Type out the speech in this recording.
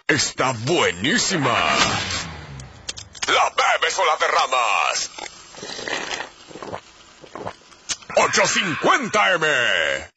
está buenísima. ¿La bebes o la derramas? 850 M.